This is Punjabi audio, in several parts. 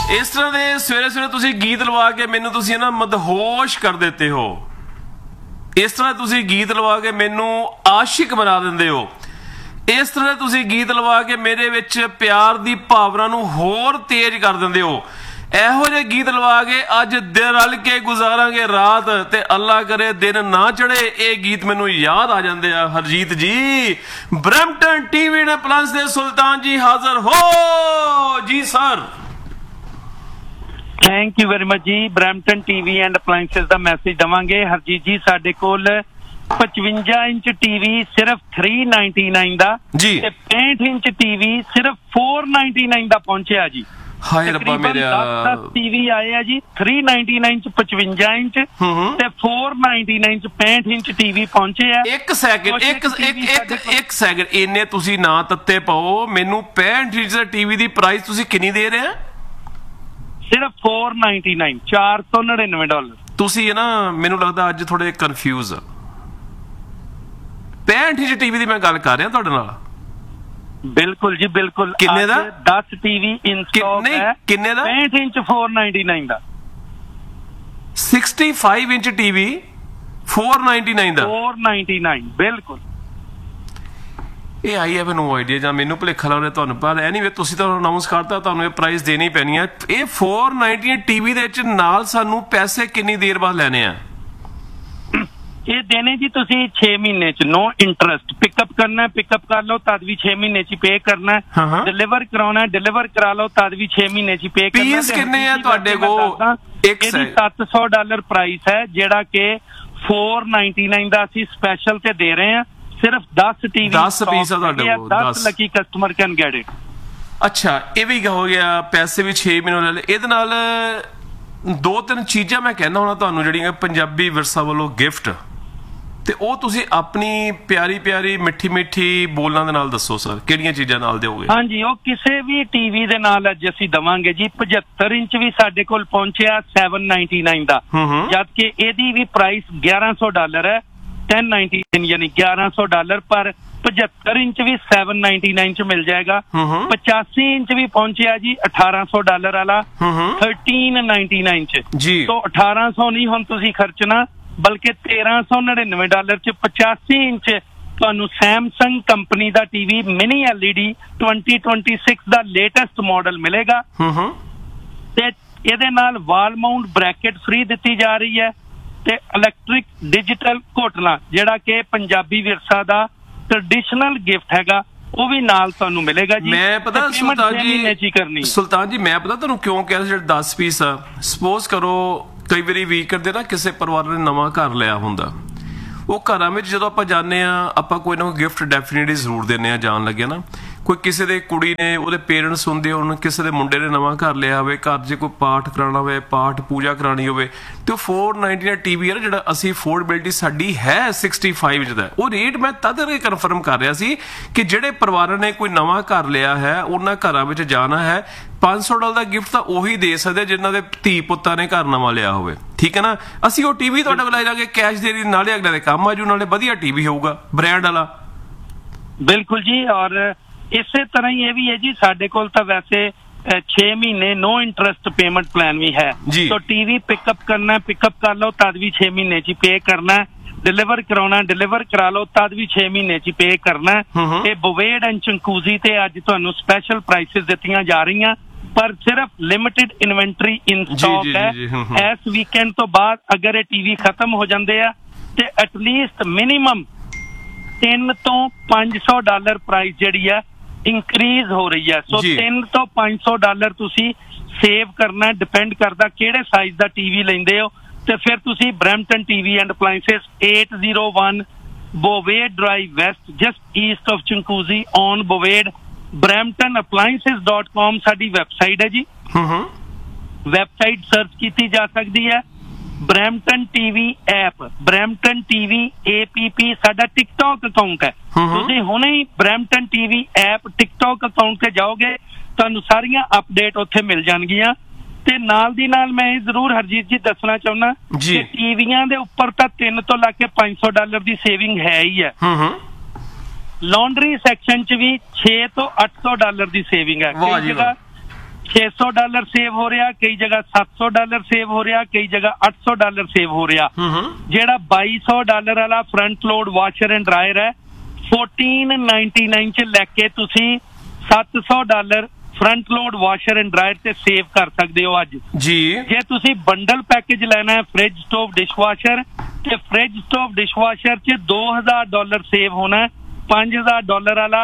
इस तरह के सवेरे सवेरे तुसी गीत लवा के मैनू तुसी ना मदहोश कर देते हो। इस तरह तुसी गीत लवा के मैनू आशिक बना देंदे हो। इस तरह तुसी गीत लवा के मेरे विच प्यार दी भावना नू होर तेज कर दिंदे हो। ਇਹੋ ਜਿਹੇ गीत लवा के अज दिन रल के गुजारांगे रात ते अल्लाह करे दिन ना चढ़े। ये गीत मैनू याद आ जाते हैं। हरजीत जी ब्रैम्पटन टीवी ने प्लस दे सुल्तान जी हाजिर हो जी sir. Thank you very much ji. Brampton TV and अपलाइंसेस का मैसेज देवांगे। हरजीत जी साडे कोल 55 इंच टीवी सिर्फ 399 दा जी ते 65 इंच टीवी सिर्फ 499 दा पहुंचया जी। हाय रब्बा मेरे 10 टीवी आए हैं जी 399 इंच 55 इंच ते 499 इंच 65 इंच टीवी पहुंचे है। एक सेकंड इन्ने तुसी ना तत्ते पाओ। मेनू 65 इंच दा टीवी दी प्राइस तुसी कितनी दे रहे हैं? सिर्फ 499 $499। तुसी है ना मेनू लगदा अज थोड़े कंफ्यूज 65 इंच टीवी दी मैं गल कर रहा तुहाडे नाल। बिल्कुल जी बिल्कुल। किन्ने दा? 10 टीवी इन स्टॉक है। किन्ने दा? 65 इंच 499 दा। 65 इंच टीवी 499 दा। 499 बिल्कुल। ਇਹ ਆਈ ਹੈ ਮੈਨੂੰ ਆਈਡੀਆ ਜਾਂ ਮੈਨੂੰ ਭੁਲੇਖਾ ਲੱਗ ਰਿਹਾ ਤੁਹਾਨੂੰ। ਪਰ ਐਨੀਵੇ ਤੁਸੀਂ ਤਾਂ ਅਨਾਉਂਸ ਕਰਤਾ ਤੁਹਾਨੂੰ ਇਹ ਪ੍ਰਾਈਸ ਦੇਣੀ ਪੈਣੀ ਹੈ। ਇਹ 499 ਟੀਵੀ ਦੇ ਵਿੱਚ ਨਾਲ ਸਾਨੂੰ ਪੈਸੇ ਕਿੰਨੀ ਦੇਰ ਬਾਅਦ ਲੈਣੇ ਆ? ਇਹ ਦੇਣੇ ਜੀ ਤੁਸੀਂ 6 ਮਹੀਨੇ ਚ ਨੋ ਇੰਟਰਸਟ। ਪਿਕਅਪ ਕਰਨਾ ਪਿਕਅਪ ਕਰ ਲਓ ਤਦ ਵੀ 6 ਮਹੀਨੇ ਚ ਪੇ ਕਰਨਾ। ਡਿਲੀਵਰ ਕਰਾਉਣਾ ਡਿਲੀਵਰ ਕਰਾ ਲਓ ਤਦ ਵੀ 6 ਮਹੀਨੇ ਚ ਪੇ ਕਰਨਾ। ਫੀਸ ਕਿੰਨੇ ਆ ਤੁਹਾਡੇ ਕੋਲ? ਇਹਦੀ $700 ਪ੍ਰਾਈਸ ਹੈ ਜਿਹੜਾ ਕਿ 499 ਦਾ ਅਸੀਂ ਸਪੈਸ਼ਲ ਤੇ ਦੇ ਰਹੇ ਹਾਂ। सिर्फ 10 टीवी 10 पीस है ਤੁਹਾਡੇ ਕੋਲ। 10 Lucky customer can get it. ਅੱਛਾ ਇਹ ਵੀ ਹੋ ਗਿਆ। ਪੈਸੇ ਵੀ 6 ਮਹੀਨੇ ਲੈ ਲਏ। ਇਹਦੇ ਨਾਲ ਦੋ ਤਿੰਨ ਚੀਜ਼ਾਂ ਮੈਂ ਕਹਿੰਦਾ ਹੁਣ ਤੁਹਾਨੂੰ ਜਿਹੜੀਆਂ ਪੰਜਾਬੀ ਵਿਰਸਾ ਵੱਲੋਂ ਗਿਫਟ ਤੇ ਉਹ ਤੁਸੀਂ ਆਪਣੀ ਪਿਆਰੀ ਪਿਆਰੀ ਮਿੱਠੀ ਮਿੱਠੀ ਬੋਲਾਂ ਦੇ ਨਾਲ ਦੱਸੋ ਸਰ ਕਿਹੜੀਆਂ ਚੀਜ਼ਾਂ ਨਾਲ ਦਿਓਗੇ? ਹਾਂਜੀ ਉਹ ਕਿਸੇ ਵੀ ਟੀਵੀ ਦੇ ਨਾਲ ਅੱਜ ਅਸੀਂ ਦਵਾਂਗੇ ਜੀ। 75 ਇੰਚ ਵੀ ਸਾਡੇ ਕੋਲ ਪਹੁੰਚਿਆ 799 ਦਾ ਜਦ ਕਿ ਇਹਦੀ ਵੀ ਪ੍ਰਾਈਸ $1100 ਹੈ। 1099 यानी $1100 पर 75 इंच भी 799 च मिल जाएगा। 85 इंच भी पहुंचे जी $1800 वाला 1399 च जी। तो 1800 नहीं हुण तुसी खर्चना बल्कि $1399 च 85 इंच ਤੁਹਾਨੂੰ सैमसंग कंपनी ਦਾ टीवी मिनी LED 2026 ਦਾ ਲੇਟੈਸਟ ਮਾਡਲ ਮਿਲੇਗਾ ਤੇ ਇਹਦੇ ਨਾਲ ਵਾਲ ਮਾਊਂਟ ਬ੍ਰੈਕਟ ਫ੍ਰੀ ਦਿੱਤੀ ਜਾ ਰਹੀ ਹੈ ਤੇ ਇਲੈਕਟ੍ਰਿਕ ਡਿਜੀਟਲ ਘੋਟਣਾ ਜਿਹੜਾ ਕਿ ਪੰਜਾਬੀ ਵਿਰਸਾ ਦਾ ਟ੍ਰੈਡੀਸ਼ਨਲ ਗਿਫਟ ਹੈਗਾ ਉਹ ਵੀ ਨਾਲ ਤੁਹਾਨੂੰ ਮਿਲੇਗਾ ਜੀ। ਮੈਂ ਪਤਾ ਸੁਲਤਾਨ ਜੀ ਮੈਂ ਪਤਾ ਤੁਹਾਨੂੰ ਕਿਉਂ ਕਹਿ ਰਿਹਾ ਜਿਹੜਾ 10 ਪੀਸ ਆ ਸਪੋਜ਼ ਕਰੋ ਕਈ ਵਾਰੀ ਵੀਕਐਂਡ ਦੇ ਨਾ ਕਿਸੇ ਪਰਿਵਾਰ ਨੇ ਨਵਾਂ ਘਰ ਲਿਆ ਹੁੰਦਾ ਉਹ ਘਰਾਂ ਵਿੱਚ ਜਦੋਂ ਆਪਾਂ ਜਾਂਦੇ ਆ ਆਪਾਂ ਕੋਈ ਨਾ ਕੋਈ ਗਿਫਟ ਡੈਫੀਨਿਟਲੀ ਜ਼ਰੂਰ ਦਿੰਦੇ ਆ ਜਾਣ ਲੱਗੇ ਨਾ। ਕੋਈ ਕਿਸੇ ਦੇ ਕੁੜੀ ਨੇ ਉਹਦੇ ਪੇਰੈਂਟਸ ਹੁੰਦੇ ਹੋਣ ਕਿਸੇ ਦੇ ਮੁੰਡੇ ਨੇ ਨਵਾਂ ਘਰ ਲਿਆ ਹੋਵੇ ਘਰ 'ਚ ਕੋਈ ਪਾਠ ਕਰਾਉਣਾ ਹੋਵੇ ਪਾਠ ਪੂਜਾ ਕਰਾਉਣੀ ਹੋਵੇ ਤੇ ਉਹ 499 ਦਾ ਟੀਵੀ ਹੈ ਜਿਹੜਾ ਅਸੀਂ ਅਫੋਰਡੇਬਿਲਿਟੀ ਸਾਡੀ ਹੈ 65 ਇੰਚ ਦਾ ਉਹ ਰੇਟ ਮੈਂ ਤਦ ਕਨਫਰਮ ਕਰ ਰਿਹਾ ਸੀ ਕਿ ਜਿਹੜੇ ਪਰਿਵਾਰਾਂ ਨੇ ਕੋਈ ਨਵਾਂ ਘਰ ਲਿਆ ਹੈ ਉਹਨਾਂ ਘਰਾਂ ਵਿੱਚ ਜਾਣਾ ਹੈ $500 ਦਾ ਗਿਫਟ ਤਾਂ ਉਹੀ ਦੇ ਸਕਦੇ ਜਿਨ੍ਹਾਂ ਦੇ ਧੀ ਪੁੱਤਾਂ ਨੇ ਘਰ ਨਵਾਂ ਲਿਆ ਹੋਵੇ। ਠੀਕ ਹੈ ਨਾ। ਅਸੀਂ ਉਹ ਟੀਵੀ ਤੁਹਾਡੇ ਕੋਲ ਲੈ ਜਾਵਾਂਗੇ ਕੈਸ਼ ਦੇ ਨਾਲੇ ਅਗਲੇ ਦੇ ਕੰਮ ਆਜੂ ਨਾਲੇ ਵਧੀਆ ਟੀਵੀ ਹੋਊਗਾ ਬ੍ਰਾਂਡ ਵਾਲਾ। ਬਿਲਕੁਲ ਜੀ। ਔਰ ਇਸੇ ਤਰ੍ਹਾਂ ਹੀ ਇਹ ਵੀ ਹੈ ਜੀ ਸਾਡੇ ਕੋਲ ਤਾਂ ਵੈਸੇ 6 ਮਹੀਨੇ नो इंटरेस्ट पेमेंट प्लान भी है। तो टीवी पिकअप करना पिकअप कर लो तद भी 6 महीने च पे करना डिलीवर कराना डिलीवर करा लो तद भी 6 महीने च पे करना। ते बोवेड एंड चंकूजी ते अज तुहानू स्पेशल प्राइसेस दित्तियां जा रही पर सिर्फ लिमिटेड इन्वेंटरी इन स्टॉक है। इस वीकेंड तो बाद अगर ये टीवी खत्म हो जाते हैं तो एटलीस्ट मिनिमम $300 to $500 प्राइस जिहड़ी है इंक्रीज हो रही है। सो $300 to $500 तुसी सेव करना डिपेंड करदा किहड़े साइज दा टीवी लैंदे हो ते फिर तुसी Brampton TV and अपलाइंसेस 801 बोवेड drive waste just east of चंकूजी on बोवेड bramptonappliances.com sari website है जी। वेबसाइट सर्च की जा सकती है। Brampton TV app Brampton TV APP साडा टिकटॉक अकाउंट है। तुसीं हुणे ही Brampton TV app TikTok account ते जाओगे तुहानू सारियां अपडेट उत्थे मिल जाणगियां ते नाल दी नाल मैं जरूर हरजीत जी दसना चाहुंदा कि टीवियां दे उपर तां 300 तो लैके $500 दी सेविंग है ही है। लॉन्ड्री सैक्शन च भी $600 to $800 दी सेविंग है। $600 ਸੇਵ ਹੋ ਰਿਹਾ, ਕਈ ਜਗ੍ਹਾ $700 ਸੇਵ ਹੋ ਰਿਹਾ, ਕਈ ਜਗ੍ਹਾ $800 ਸੇਵ ਹੋ ਰਿਹਾ। ਜਿਹੜਾ $2200 ਵਾਲਾ front load washer and dryer ਹੈ, $1499 ਚ ਲੈ ਕੇ ਤੁਸੀਂ $700 front load washer and dryer ਤੇ ਸੇਵ ਕਰ ਸਕਦੇ ਹੋ ਅੱਜ ਜੀ। ਜੇ ਤੁਸੀਂ ਬੰਡਲ ਪੈਕੇਜ ਲੈਣਾ ਹੈ ਫ੍ਰਿਜ ਸਟੋਵ ਡਿਸ਼ਵਾਸ਼ਰ, ਤੇ ਫ੍ਰਿਜ ਸਟੋਵ ਡਿਸ਼ਵਾਸ਼ਰ ਚ $2000 ਸੇਵ ਹੋਣਾ ਹੈ। $5000 ਵਾਲਾ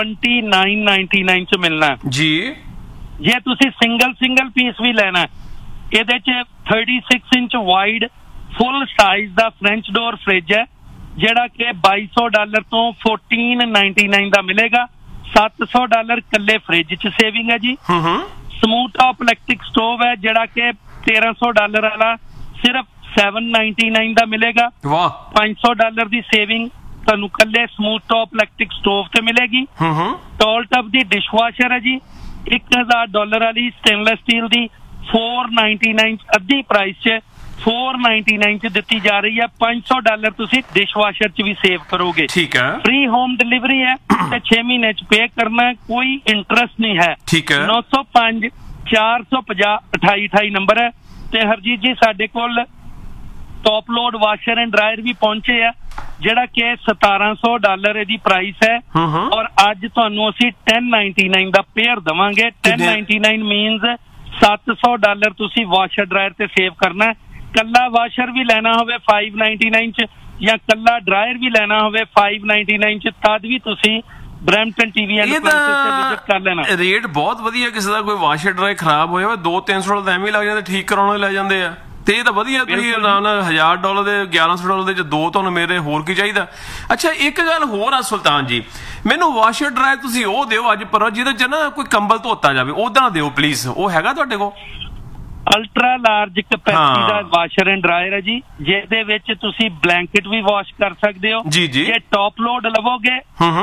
$2999 ਚ ਮਿਲਣਾ ਜੀ। ਜੇ ਤੁਸੀਂ ਸਿੰਗਲ ਪੀਸ ਵੀ ਲੈਣਾ, ਇਹਦੇ ਚ 36 ਇੰਚ ਵਾਈਡ ਫੁੱਲ ਸਾਈਜ਼ ਦਾ ਫ੍ਰੈਂਚ ਡੋਰ ਫ੍ਰਿਜ ਹੈ, ਜਿਹੜਾ ਕਿ $2200 ਤੋਂ $1499 ਦਾ ਮਿਲੇਗਾ। $700 ਕੱਲੇ ਫ੍ਰਿਜ ਚ ਸੇਵਿੰਗ ਹੈ ਜੀ। ਸਮੂਥ ਟਾਪ ਇਲੈਕਟ੍ਰਿਕ ਸਟੋਵ ਹੈ, ਜਿਹੜਾ ਕਿ $1300 ਵਾਲਾ ਸਿਰਫ $799 ਦਾ ਮਿਲੇਗਾ। ਵਾਹ। $500 ਦੀ ਸੇਵਿੰਗ ਤੁਹਾਨੂੰ ਕੱਲੇ ਸਮੂਥ ਟਾਪ ਇਲੈਕਟ੍ਰਿਕ ਸਟੋਵ ਤੇ ਮਿਲੇਗੀ। ਟੋਲ ਟਪ ਦੀ ਡਿਸ਼ਵਾਸ਼ਰ ਹੈ ਜੀ, $1000 ਵਾਲੀ ਸਟੇਨਲੈਸ ਸਟੀਲ ਦੀ $499 ਅੱਧੀ ਪ੍ਰਾਈਸ 'ਚ $499 ਚ ਦਿੱਤੀ ਜਾ ਰਹੀ ਹੈ। $500 ਤੁਸੀਂ ਡਿਸ਼ਵਾਸ਼ਰ 'ਚ ਵੀ ਸੇਵ ਕਰੋਗੇ। ਠੀਕ ਹੈ। ਫ੍ਰੀ ਹੋਮ ਡਿਲੀਵਰੀ ਹੈ ਤੇ 6 ਮਹੀਨੇ 'ਚ ਪੇ ਕਰਨਾ ਹੈ, ਕੋਈ ਇੰਟਰਸਟ ਨਹੀਂ ਹੈ। ਠੀਕ ਹੈ। 905 450 2828 ਨੰਬਰ ਹੈ। ਤੇ ਹਰਜੀਤ ਜੀ ਸਾਡੇ ਕੋਲ top load washer and dryer ਵੀ ਪਹੁੰਚੇ ਆ, ਜਿਹੜਾ ਕਿ $1700 ਇਹਦੀ ਪ੍ਰਾਈਸ ਹੈ, ਔਰ ਅੱਜ ਤੁਹਾਨੂੰ ਅਸੀਂ $1099 ਦਾ ਪੇਅਰ ਦਵਾਂਗੇ। $1099 ਮੀਨਸ $700 ਤੁਸੀਂ ਵਾਸ਼ਰ ਡਰਾਇਰ ਤੇ ਸੇਵ ਕਰਨਾ ਹੈ। ਕੱਲਾ ਵਾਸ਼ਰ ਵੀ ਲੈਣਾ ਹੋਵੇ $599 ਚ, ਜਾਂ ਕੱਲਾ ਡਰਾਇਰ ਵੀ ਲੈਣਾ ਹੋਵੇ $599 ਚ, ਤਦ ਵੀ ਤੁਸੀਂ ਬਰੈਂਪਟਨ ਟੀਵੀ ਐਂਡ ਅਪਲਾਈਐਂਸਸ ਤੇ ਵਿਜ਼ਿਟ ਕਰ ਲੈਣਾ। ਰੇਟ ਬਹੁਤ ਵਧੀਆ। ਕਿਸੇ ਦਾ ਕੋਈ ਵਾਸ਼ਰ ਡਰਾਇਰ ਖਰਾਬ ਹੋਇਆ ਹੋਵੇ, $200-300 ਤਾਂ ਐਵੇਂ ਲੱਗ ਜਾਂਦੇ, ਠੀਕ ਕਰਾਉਣ ਲੈ ਜਾਂਦੇ ਆ। ਤੇ ਇਹ ਤਾਂ ਵਧੀਆ, ਤੁਸੀਂ ਆਰਾਮ ਨਾਲ $1000 ਦੇ $1100 ਦੇ ਚ ਦੋ ਤੁਹਾਨੂੰ ਮੇਰੇ ਹੋਰ ਕੀ ਚਾਹੀਦਾ। ਅੱਛਾ, ਇੱਕ ਗੱਲ ਹੋਰ ਆ ਸੁਲਤਾਨ ਜੀ, ਮੈਨੂੰ ਵਾਸ਼ਰ ਡਰਾਇਰ ਤੁਸੀਂ ਉਹ ਦਿਓ ਅੱਜ ਪਰ ਜਿਹਦੇ ਚ ਨਾ ਕੋਈ ਕੰਬਲ ਧੋਤਾ ਜਾਵੇ, ਉਦਾਂ ਦਿਓ ਪਲੀਜ਼। ਉਹ ਹੈਗਾ ਤੁਹਾਡੇ ਕੋਲ? Ultra large capacity the washer and dryer ਹੈ ਜੀ, ਜਿਹਦੇ ਵਿੱਚ ਤੁਸੀਂ ਬਲੈਂਕਟ ਵੀ ਵਾਸ਼ ਕਰ ਸਕਦੇ ਹੋ। ਜੇ ਟੌਪ ਲੋਡ ਲਵੋਗੇ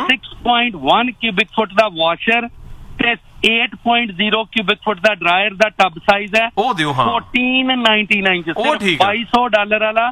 6.1 ਕਿਊਬਿਕ ਫੁੱਟ ਦਾ ਵਾਸ਼ਰ ਤੇ 8.0 ਕਿਊਬਿਕ ਫੁੱਟ ਦਾ ਡਰਾਇਰ ਦਾ ਟਬ ਸਾਈਜ਼ ਹੈ। ਉਹ ਦਿਓ। ਹਾਂ, $1499 ਚ, $2200 ਵਾਲਾ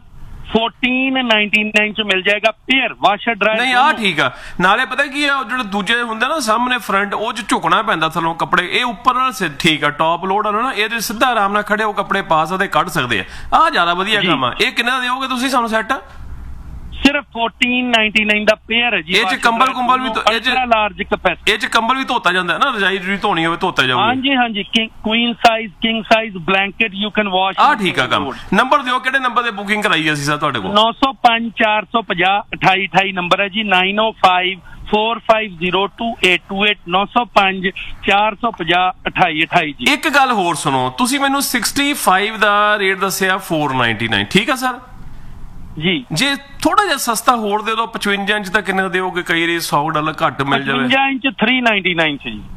$1499 ਚ ਮਿਲ ਜਾਏਗਾ ਪੇਅਰ ਵਾਸ਼ਰ ਡਰਾਇਰ। ਨਹੀਂ, ਆ ਠੀਕ ਆ। ਨਾਲੇ ਪਤਾ ਕੀ ਆ, ਜਿਹੜੇ ਦੂਜੇ ਹੁੰਦੇ ਨਾ ਸਾਹਮਣੇ ਫਰੰਟ, ਉਹ ਚ ਝੁਕਣਾ ਪੈਂਦਾ ਥੱਲੋਂ ਕੱਪੜੇ, ਇਹ ਉੱਪਰ ਨਾਲ ਠੀਕ ਆ। ਟੌਪ ਲੋਡ ਵਾਲਾ ਨਾ, ਇਹਦੇ ਸਿੱਧਾ ਆਰਾਮ ਨਾਲ ਖੜੇ ਉਹ ਕੱਪੜੇ ਪਾ ਸਕਦੇ, ਕੱਢ ਸਕਦੇ ਆ। ਆਹ ਜ਼ਿਆਦਾ ਵਧੀਆ ਕੰਮ ਆ। ਇਹ ਕਿੰਨਾ ਦਿਓਗੇ ਤੁਸੀਂ ਸਾਨੂੰ ਸੈੱਟ? ਸਿਰਫ $1499 ਦਾ ਪੇਅਰ ਹੈ ਜੀ। ਇਹ ਚ ਕੰਬਲ ਕੁੰਬਲ ਵੀ, ਲਾਰਜ ਕਪੈਸਿਟੀ, ਇਹ ਚ ਕੰਬਲ ਵੀ ਧੋਤਾ ਜਾਂਦਾ ਹੈ ਨਾ, ਰਜਾਈ ਜਿਹੜੀ ਧੋਣੀ ਹੋਵੇ ਧੋਤਾ ਜਾਊਗਾ। ਹਾਂਜੀ ਹਾਂਜੀ, Queen size, king size blanket you can wash. ਆ ਠੀਕ ਆ ਕੰਮ। ਨੰਬਰ ਦਿਓ, ਕਿਹੜੇ ਨੰਬਰ ਤੇ ਬੁਕਿੰਗ ਕਰਾਈ ਅਸੀਂ ਸਰ ਤੁਹਾਡੇ ਕੋਲ? 905 450 2828 ਨੰਬਰ ਹੈ ਜੀ। 905 4502828 905 450 2828 ਜੀ। ਇੱਕ ਗੱਲ ਹੋਰ ਸੁਣੋ, ਤੁਸੀਂ ਮੈਨੂੰ 65 ਦਾ ਰੇਟ ਦੱਸਿਆ, $499 ਠੀਕ ਆ ਸਰ ਜੀ। ਜੇ ਥੋੜਾ ਜਿਹਾ ਸਸਤਾ ਹੋਰ ਦੇ ਦਿਓ, 55 ਇੰਚ ਤਾਂ ਕਿੰਨੇ ਦਿਓਗੇ? ਕਈ ਵਾਰੀ $100 ਘੱਟ ਮਿਲ ਜਾਵੇ। 55 ਇੰਚ $399 ਜੀ।